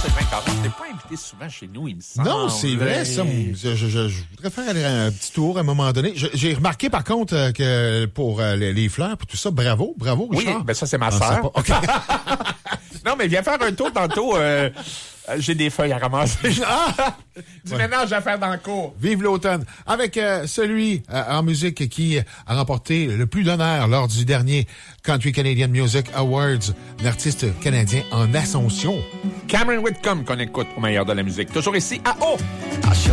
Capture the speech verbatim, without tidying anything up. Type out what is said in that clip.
Sylvain Caron, t'es pas invité souvent chez nous, il me semble. Non, c'est vrai, ça. Je, je, je, je voudrais faire un petit tour à un moment donné. Je, j'ai remarqué, par contre, euh, que pour euh, les, les fleurs, pour tout ça, bravo, bravo, Richard. Oui, ben ça, c'est ma Ah, sœur. c'est pas... okay. Non, mais viens faire un tour tantôt. Euh, j'ai des feuilles à ramasser. Ah! Du ouais. ménage à faire dans le cours. Vive l'automne. Avec euh, celui euh, en musique qui a remporté le plus d'honneur lors du dernier Country Canadian Music Awards, l'artiste canadien en ascension. Cameron Whitcomb qu'on écoute au meilleur de la musique. Toujours ici à O.